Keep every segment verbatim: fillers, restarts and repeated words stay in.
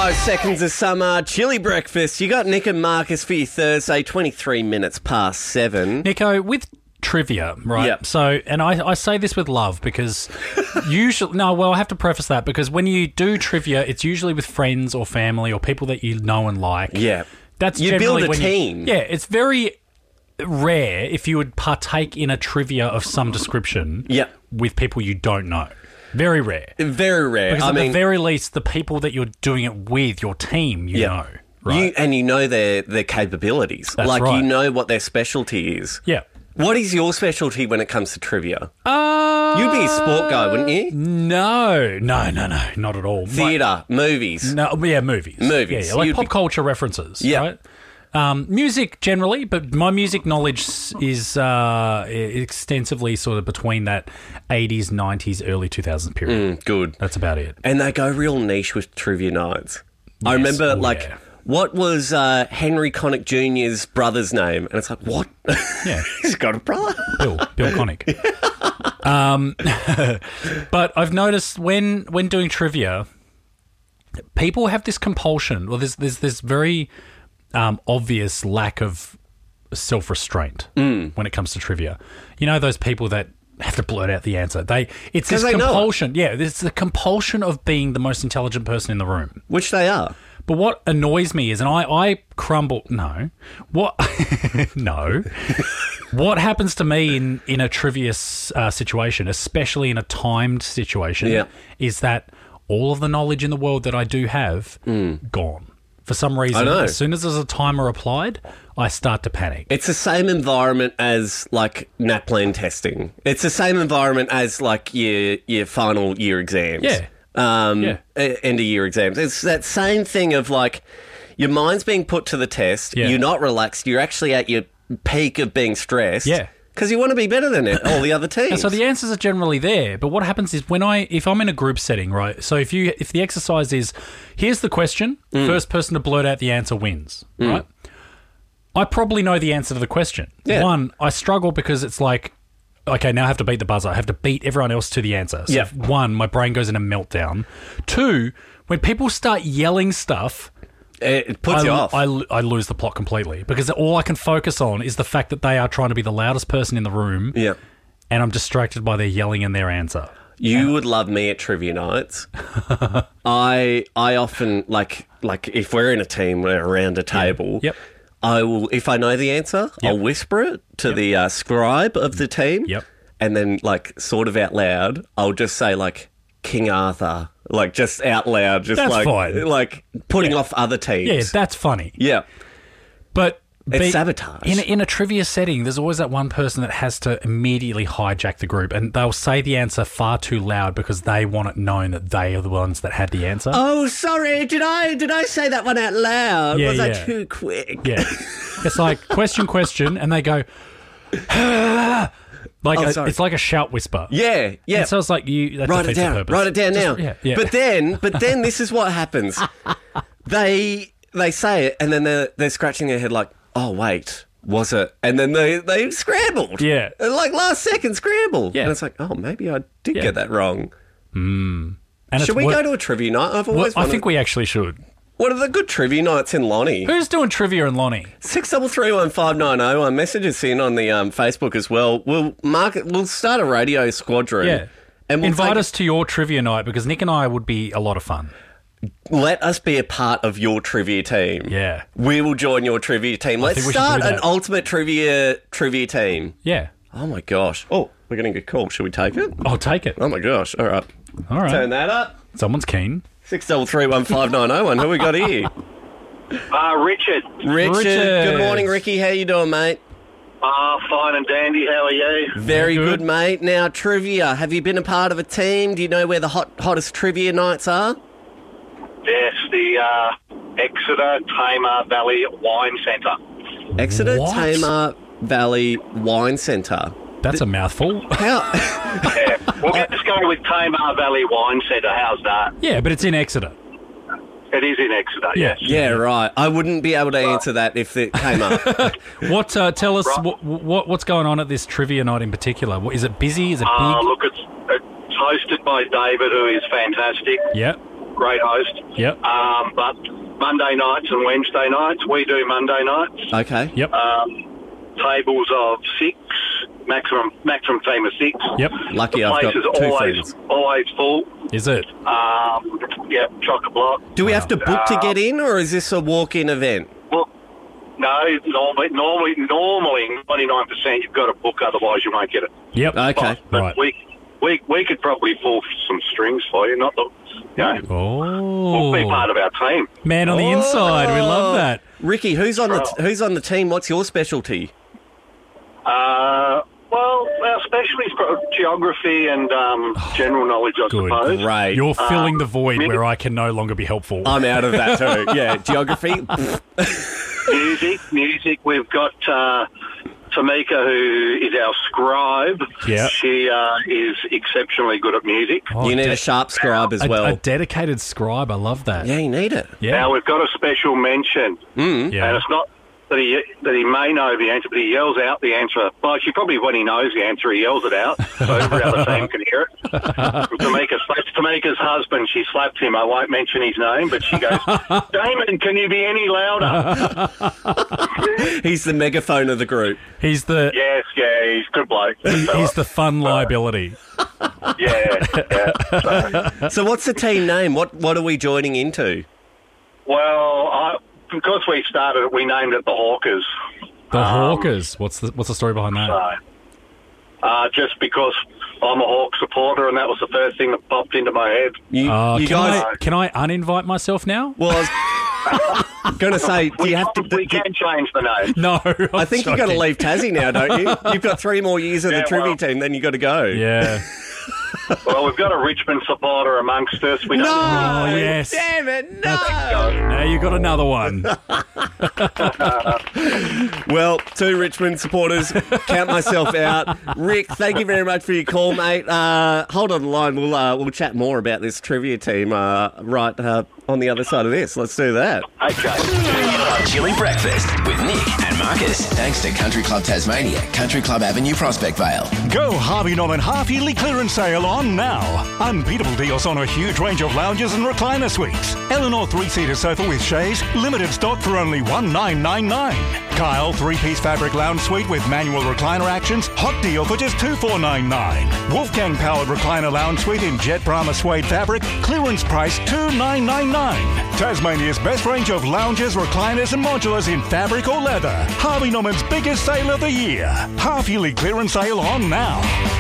Five seconds of summer, chili breakfast. You got Nick and Marcus for your Thursday, twenty-three minutes past seven. Nico, with trivia, right? Yep. So, and I, I say this with love because usually, no, well, I have to preface that because when you do trivia, it's usually with friends or family or people that you know and like. Yeah. That's You generally build a when team. You, yeah, it's very rare if you would partake in a trivia of some description Yep. with people you don't know. Very rare. Very rare. Because I at mean, the very least, the people that you're doing it with, your team, you yeah. know. Right? You, and you know their, their capabilities. That's like, right. you know what their specialty is. yeah. What is your specialty when it comes to trivia? Uh, You'd be a sport guy, wouldn't you? No, no, no, no, not at all. Theatre, movies. No, yeah, movies. Movies. Yeah, yeah, like You'd pop be- culture references, Yeah. right? Um, music generally, but my music knowledge is uh, extensively sort of between that eighties, nineties, early two thousands period. Mm, good. That's about it. And they go real niche with trivia nights. I Yes. remember, Oh, like, yeah. what was uh, Henry Connick Junior's brother's name? And it's like, what? Yeah. He's got a brother. Bill, Bill Connick. um, but I've noticed when when doing trivia, people have this compulsion. Well, there's there's this very um, obvious lack of self-restraint Mm. when it comes to trivia. You know, those people that have to blurt out the answer. They it's this 'Cause they know it. compulsion. Yeah, it's the compulsion of being the most intelligent person in the room. Which they are. But what annoys me is, and I, I crumble. No, what? no, what happens to me in in a trivia uh, situation, especially in a timed situation, Yeah. is that all of the knowledge in the world that I do have gone for some reason. I know. As soon as there's a timer applied, I start to panic. It's the same environment as, like, NAPLAN testing. It's the same environment as, like, your your final year exams. Yeah. Um, Yeah. e- End of year exams. It's that same thing of, like, your mind's being put to the test. Yeah. You're not relaxed. You're actually at your peak of being stressed. Yeah. Because you want to be better than it, all the other teams. And so the answers are generally there, but what happens is when I, if I'm in a group setting, right? So if you, if the exercise is, here's the question, Mm. first person to blurt out the answer wins, right? I probably know the answer to the question. Yeah. One, I struggle because it's like, okay, now I have to beat the buzzer. I have to beat everyone else to the answer. So Yeah. if- one, my brain goes in a meltdown. Two, when people start yelling stuff, It it puts I, you off. I, I lose the plot completely because all I can focus on is the fact that they are trying to be the loudest person in the room, yeah. and I'm distracted by their yelling and their answer. You would love me at trivia nights. I I often like like if we're in a team, we're around a table. Yep. I will if I know the answer, I'll whisper it to the uh, scribe of the team. Yep. And then like sort of out loud, I'll just say like King Arthur, like just out loud, just That's like fine. like putting off other teams. Yeah, that's funny. yeah. But It's be- sabotage. In a, in a trivia setting, there's always that one person that has to immediately hijack the group, and they'll say the answer far too loud because they want it known that they are the ones that had the answer. Oh, sorry. Did I did I say that one out loud? Yeah, Was I yeah. too quick? Yeah. It's like question, question, and they go, like Oh, a, sorry. it's like a shout whisper. Yeah, yeah. And so it's like you that write it defeats the down. purpose. Write it down Just- now. Yeah, yeah. But then, but then this is what happens. They they say it, and then they're they're scratching their head like, oh wait, was it? And then they they scrambled. Yeah. like last second scramble. Yeah. and it's like, oh, maybe I did Yeah. get that wrong. and it's Should we wor- go to a trivia night? I've Well, always I wanted. think we actually should. What are the good trivia nights in Lonnie? Who's doing trivia in Lonnie? Six double three one five nine zero. Our message us in on the um, Facebook as well. We'll mark it. We'll start a radio squadron. Yeah. and we'll Invite take- us to your trivia night because Nick and I would be a lot of fun. Let us be a part of your trivia team. Yeah. We will join your trivia team. Let's think we should start do an that. ultimate trivia trivia team. Yeah. Oh my gosh. Oh, we're getting a call. Should we take it? I'll take it. Oh my gosh. All right. All right. Turn that up. Someone's keen. Six double three one five nine zero one. Who we got here? Uh, Richard. Richard. Richard. Good morning, Ricky. How you doing, mate? Uh, fine and dandy. How are you? Very Good. good, mate. Now, trivia. Have you been a part of a team? Do you know where the hot hottest trivia nights are? Yes, the uh, Exeter Tamar Valley Wine Centre. Exeter What? Tamar Valley Wine Centre. That's a mouthful. How? Yeah. We'll just go with Tamar Valley Wine Centre. How's that? Yeah, but it's in Exeter. It is in Exeter, Yeah. yes. Yeah, right. I wouldn't be able to answer that if it came up. What? Uh, tell us Right. what, what what's going on at this trivia night in particular. What, is it busy? Is it big? Uh, look, it's, it's hosted by David, who is fantastic. yeah. great host. Yep. Um, but Monday nights and Wednesday nights, we do Monday nights. Okay. Yep. Um, tables of six, maximum maximum team of six. Yep. Lucky The I've place got is two always friends. always full. Is it? Um, yeah, chock a block. Do we have to book to get in, or is this a walk-in event? Well, no, normally, normally, normally, ninety-nine percent you've got to book, otherwise you won't get it. Yep. Okay. But Right. we, we, we could probably pull some strings for you. Not the, you know, Oh. we'll be part of our team. Man on the inside. We love that. Ricky, who's on the Right. who's on the team? What's your specialty? Uh, well, our specialty is pro- geography and um, general knowledge, I Good. suppose. Great. You're filling the void maybe- where I can no longer be helpful. I'm out of that too. Yeah, geography. Music, music. We've got uh, Tamika, who is our scribe. Yeah. She uh, is exceptionally good at music. Oh, you need de- a sharp scribe as a, well. a dedicated scribe. I love that. yeah, you need it. Yeah. Now, we've got a special mention, yeah. and it's not that he that he may know the answer, but he yells out the answer. Well, actually, probably when he knows the answer, he yells it out, so every other team can hear it. Tamika slaps Tamika's husband. She slapped him. I won't mention his name, but she goes, Damon, can you be any louder? He's the megaphone of the group. He's the Yes, yeah, he's a good bloke. he's the fun liability. Yeah, yeah. So, So, what's the team name? What What are we joining into? well, I, because we started it, we named it the Hawkers. The Um, Hawkers. What's the What's the story behind that? So, uh, just because I'm a Hawk supporter, and that was the first thing that popped into my head. You, Uh, you can guys. I can I uninvite myself now? Well, I was going to say, do you have to? We can change the name. No. I think you've got to leave Tassie now, don't you? You've got three more years of the Yeah, trivia well- team, then you got to go. Yeah. Well, we've got a Richmond supporter amongst us. We don't Oh yes. Damn it! No. Now you got another one. Well, two Richmond supporters, count myself out. Rick, thank you very much for your call, mate. Uh, hold on the line. We'll uh, we'll chat more about this trivia team uh, right uh, on the other side of this. Let's do that. Okay. Chili Breakfast with Nick and Marcus. Thanks to Country Club Tasmania, Country Club Avenue, Prospect Vale. Go Harvey Norman half-yearly clearance sale on now. Unbeatable deals on a huge range of lounges and recliner suites. Eleanor three-seater sofa with chaise, limited stock for only one nine nine nine. Kyle three-piece fabric lounge suite with manual recliner actions, hot deal for just two four nine nine. Wolfgang powered recliner lounge suite in jet Brahma suede fabric, clearance price two nine nine nine. Tasmania's best range of lounges, recliners and modulars in fabric or leather. Harvey Norman's biggest sale of the year. Half-yearly clearance sale on now.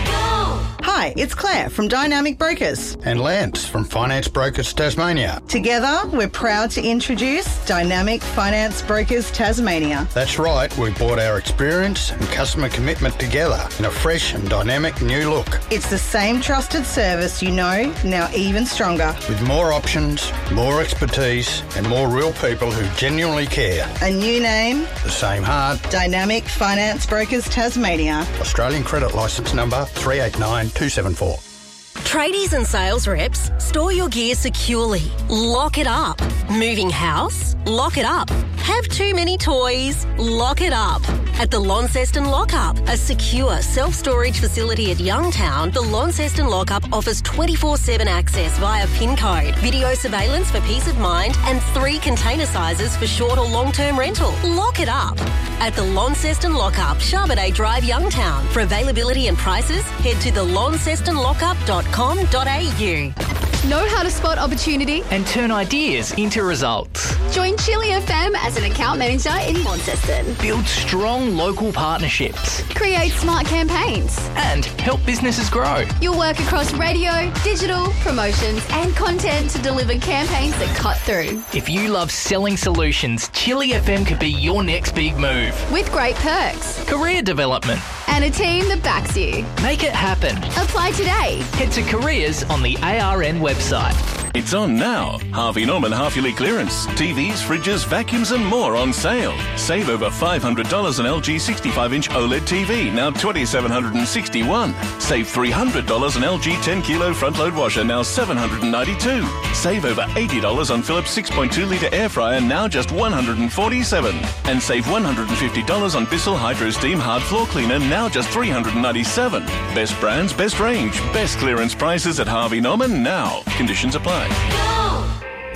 Hi, it's Claire from Dynamic Brokers. And Lance from Finance Brokers Tasmania. Together, we're proud to introduce Dynamic Finance Brokers Tasmania. That's right, we've brought our experience and customer commitment together in a fresh and dynamic new look. It's the same trusted service you know, now even stronger. With more options, more expertise and more real people who genuinely care. A new name, The same heart. Dynamic Finance Brokers Tasmania. Australian credit licence number three eight nine two seven four. Tradies and sales reps, store your gear securely. Lock it up. Moving house? Lock it up. Have too many toys? Lock it up. At the Launceston Lockup, a secure self-storage facility at Youngtown, the Launceston Lockup offers twenty-four seven access via PIN code, video surveillance for peace of mind, and three container sizes for short or long-term rental. Lock it up. At the Launceston Lockup, Charbonnet Drive, Youngtown. For availability and prices, head to the launceston lockup dot com dot a u. Know how to spot opportunity? and turn ideas into results. Join Chili F M as an account manager in Launceston. Build strong local partnerships Create smart campaigns. and help businesses grow. You'll work across radio, digital, promotions, and content to deliver campaigns that cut through. If you love selling solutions, Chili F M could be your next big move. With great perks Career development. and a team that backs you. Make it happen. Apply today. Head to careers on the A R N website. It's on now. Harvey Norman half-yearly clearance. T Vs, fridges, vacuums and more on sale. Save over five hundred dollars on L G sixty-five inch OLED T V, now two thousand seven hundred sixty-one dollars. Save three hundred dollars on L G ten kilo front-load washer, now seven hundred ninety-two dollars. Save over eighty dollars on Philips six point two litre air fryer, now just one hundred forty-seven dollars. And save one hundred fifty dollars on Bissell Hydro Steam hard floor cleaner, now just three hundred ninety-seven dollars. Best brands, best range, best clearance prices at Harvey Norman now. Conditions apply. Go!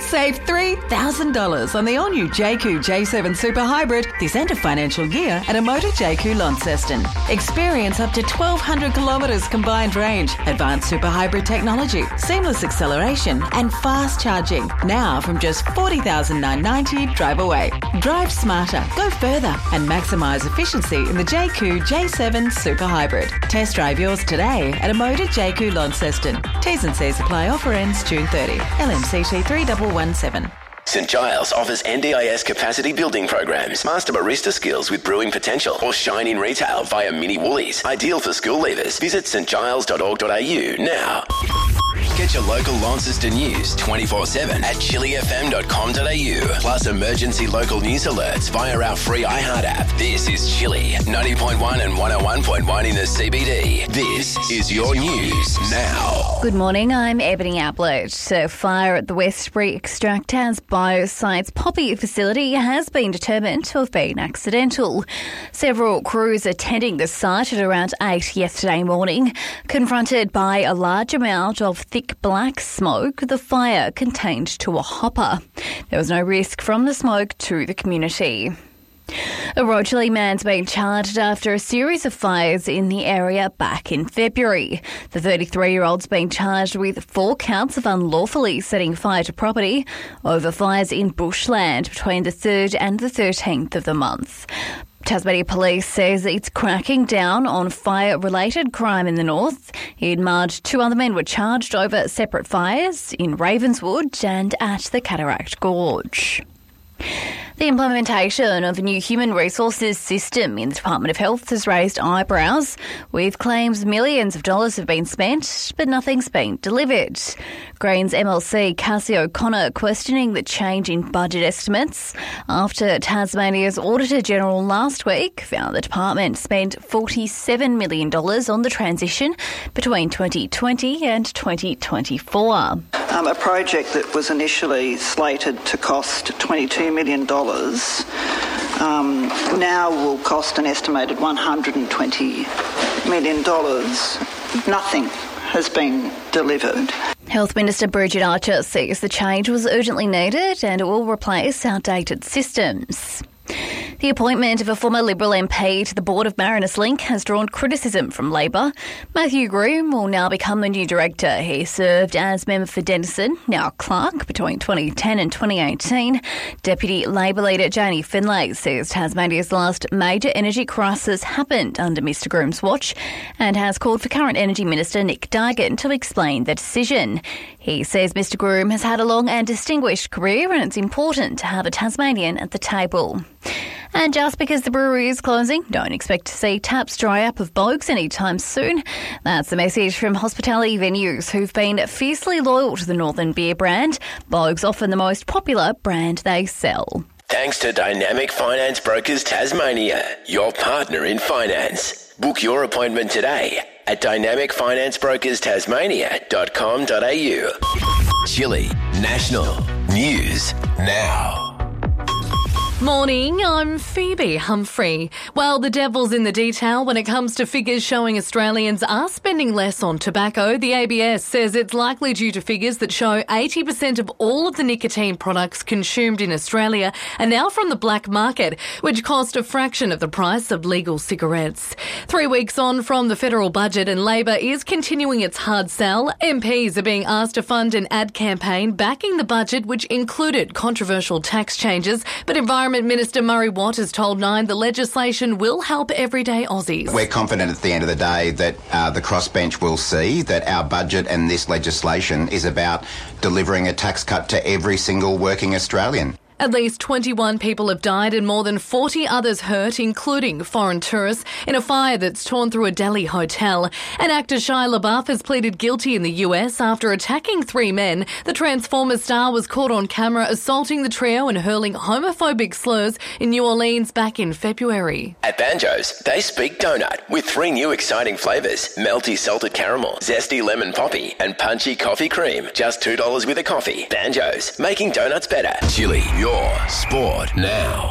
Save three thousand dollars on the all-new J Q J seven Super Hybrid this end of financial year at a Motor J Q Launceston. Experience up to twelve hundred kilometres combined range, advanced super hybrid technology, seamless acceleration and fast charging. Now from just forty thousand nine hundred ninety dollars drive away. Drive smarter, go further and maximise efficiency in the J Q J seven Super Hybrid. Test drive yours today at a Motor J Q Launceston. T's and C's apply. Offer ends June thirtieth. L M C T three one one seven. St Giles offers N D I S capacity building programs, master barista skills with brewing potential, or shine in retail via Mini Woolies. Ideal for school leavers. Visit st giles dot org dot a u now. Get your local Launceston news twenty-four seven at chili f m dot com dot a u. Plus emergency local news alerts via our free iHeart app. This is Chili, ninety point one and one oh one point one in the C B D. This is your news now. Good morning, I'm Ebony Ablett. A fire at the Westbury Extractaz Bioscience Poppy facility has been determined to have been accidental. Several crews attending the site at around eight yesterday morning confronted by a large amount of thick black smoke the fire contained to a hopper. There was no risk from the smoke to the community. A Rochely man's been charged after a series of fires in the area back in February. The thirty-three-year-old's been charged with four counts of unlawfully setting fire to property over fires in bushland between the third and the thirteenth of the month. Tasmania Police says it's cracking down on fire-related crime in the north. In March, two other men were charged over separate fires in Ravenswood and at the Cataract Gorge. The implementation of a new human resources system in the Department of Health has raised eyebrows, with claims millions of dollars have been spent, but nothing's been delivered. Greens M L C Cassie O'Connor questioning the change in budget estimates after Tasmania's Auditor-General last week found the department spent forty-seven million dollars on the transition between twenty twenty and twenty twenty-four. Um, a project that was initially slated to cost twenty-two million dollars um, now will cost an estimated one hundred twenty million dollars. Nothing has been delivered. Health Minister Bridget Archer says the change was urgently needed and it will replace outdated systems. The appointment of a former Liberal M P to the board of Marinus Link has drawn criticism from Labor. Matthew Groom will now become the new director. He served as member for Denison, now Clark, between twenty ten and twenty eighteen. Deputy Labor leader Janie Finlay says Tasmania's last major energy crisis happened under Mr Groom's watch and has called for current Energy Minister Nick Dargan to explain the decision. He says Mr Groom has had a long and distinguished career and it's important to have a Tasmanian at the table. And just because the brewery is closing, don't expect to see taps dry up of Bogues anytime soon. That's the message from hospitality venues who've been fiercely loyal to the Northern beer brand. Bogues often the most popular brand they sell. Thanks to Dynamic Finance Brokers Tasmania, your partner in finance. Book your appointment today at dynamic finance brokers tasmania dot com dot a u. Chili National News Now. Morning, I'm Phoebe Humphrey. Well, the devil's in the detail when it comes to figures showing Australians are spending less on tobacco. The A B S says it's likely due to figures that show eighty percent of all of the nicotine products consumed in Australia are now from the black market, which cost a fraction of the price of legal cigarettes. Three weeks on from the federal budget and Labor is continuing its hard sell. M Ps are being asked to fund an ad campaign backing the budget, which included controversial tax changes, but environmental Environment Minister Murray Watt has told Nine the legislation will help everyday Aussies. We're confident at the end of the day that uh, the crossbench will see that our budget and this legislation is about delivering a tax cut to every single working Australian. At least twenty-one people have died and more than forty others hurt, including foreign tourists, in a fire that's torn through a Delhi hotel. And actor Shia LaBeouf has pleaded guilty in the U S after attacking three men. The Transformers star was caught on camera assaulting the trio and hurling homophobic slurs in New Orleans back in February. At Banjo's, they speak donut with three new exciting flavours: melty salted caramel, zesty lemon poppy and punchy coffee cream. Just two dollars with a coffee. Banjo's, making donuts better. Chili, your sport now.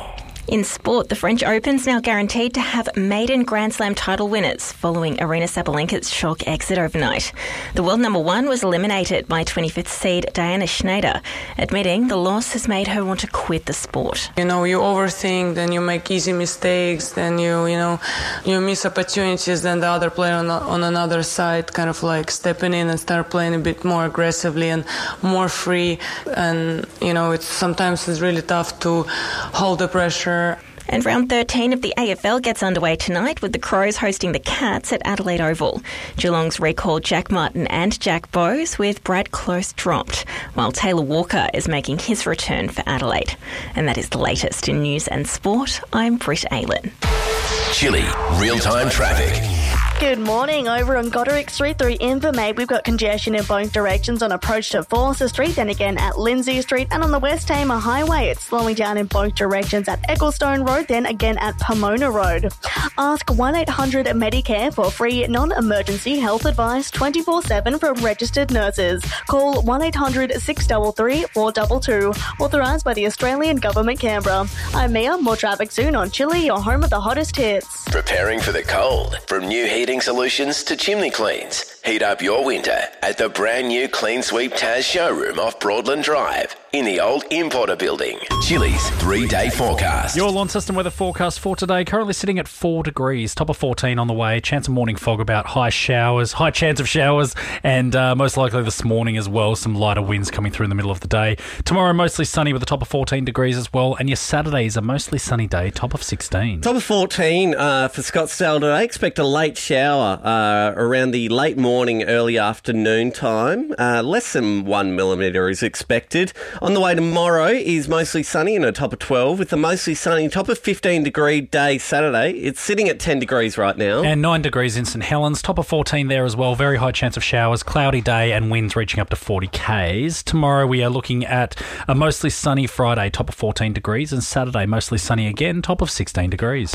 In sport, the French Open's now guaranteed to have maiden Grand Slam title winners following Aryna Sabalenka's shock exit overnight. The world number one was eliminated by twenty-fifth seed Diana Schneider, admitting the loss has made her want to quit the sport. You know, you overthink, then you make easy mistakes, then you, you know, you miss opportunities, then the other player on, on another side kind of like stepping in and start playing a bit more aggressively and more free. And, you know, it's sometimes it's really tough to hold the pressure. And round thirteen of the A F L gets underway tonight with the Crows hosting the Cats at Adelaide Oval. Geelong's recalled Jack Martin and Jack Bowes with Brad Close dropped, while Taylor Walker is making his return for Adelaide. And that is the latest in news and sport. I'm Britt Aylen. Chilli real-time traffic. Good morning. Over on Goderick Street through Invermaid, we've got congestion in both directions on approach to Forster Street, then again at Lindsay Street, and on the West Tamar Highway, it's slowing down in both directions at Ecclestone Road, then again at Pomona Road. Ask one eight hundred Medicare for free non-emergency health advice twenty-four seven from registered nurses. Call one eight hundred six three three four two two, authorised by the Australian Government, Canberra. I'm Mia. More traffic soon on Chilli, your home of the hottest hits. Preparing for the cold. From new heating solutions to chimney cleans. Heat up your winter at the brand new Clean Sweep Taz showroom off Broadland Drive in the old Importer building. Chilli's three-day forecast. Your Launceston weather forecast for today, currently sitting at four degrees, top of fourteen on the way, chance of morning fog about, high showers, high chance of showers, and uh, most likely this morning as well, some lighter winds coming through in the middle of the day. Tomorrow, mostly sunny with a top of fourteen degrees as well, and your Saturday is a mostly sunny day, top of sixteen. Top of fourteen uh, for Scottsdale today. Expect a late shower uh, around the late morning, early afternoon time. Uh, less than one millimetre is expected. On the way tomorrow is mostly sunny and a top of twelve with a mostly sunny top of fifteen degree day Saturday. It's sitting at ten degrees right now. And nine degrees in St Helens, top of fourteen there as well. Very high chance of showers, cloudy day and winds reaching up to forty kays. Tomorrow we are looking at a mostly sunny Friday, top of fourteen degrees, and Saturday mostly sunny again, top of sixteen degrees.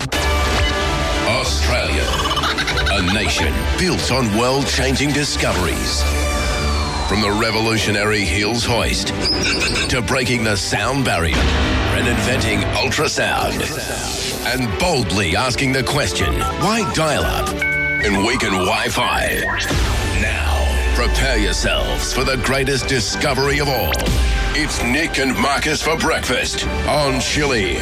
Australia, a nation built on world-changing discoveries. From the revolutionary Hills hoist to breaking the sound barrier and inventing ultrasound and boldly asking the question, why dial-up and weaken Wi-Fi? Now, prepare yourselves for the greatest discovery of all. It's Nick and Marcus for breakfast on Chilli.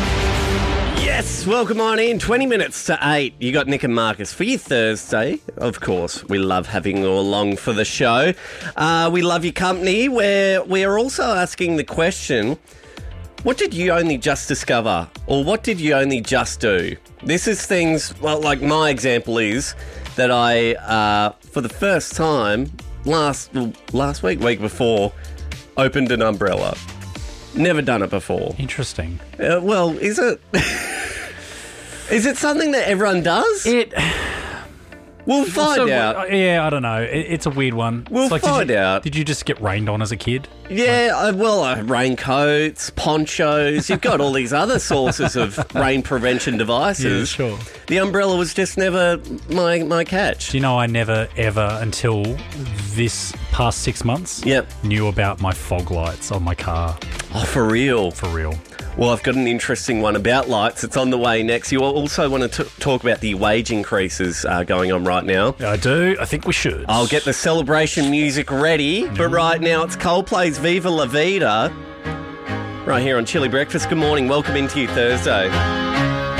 Yes, welcome on in. twenty minutes to eight. You got Nick and Marcus for your Thursday. Of course, we love having you along for the show. Uh, we love your company. We're, we're also asking the question, what did you only just discover? Or what did you only just do? This is things, well, like my example is that I, uh, for the first time, last, well, last week, week before, opened an umbrella. Never done it before. Interesting. Uh, well, is it... Is it something that everyone does? It... We'll find so, out. Yeah, I don't know. It, it's a weird one. We'll it's like, find did you, out. Did you just get rained on as a kid? Yeah, like, uh, well, uh, raincoats, ponchos. You've got all these other sources of rain prevention devices. Yeah, sure. The umbrella was just never my, my catch. Do you know I never, ever, until this past six months, yep. knew about my fog lights on my car. Oh, for real? For real. Well, I've got an interesting one about lights. It's on the way next. You also want to t- talk about the wage increases uh, going on right now. I do. I think we should. I'll get the celebration music ready. But right now, it's Coldplay's Viva La Vida. Right here on Chilli Breakfast. Good morning. Welcome into your Thursday.